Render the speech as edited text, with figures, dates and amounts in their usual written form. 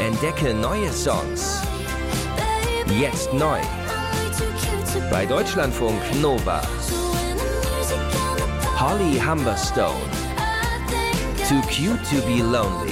Entdecke neue Songs. Jetzt neu. Bei Deutschlandfunk Nova. Holly Humberstone. Too Cute to Be Lonely.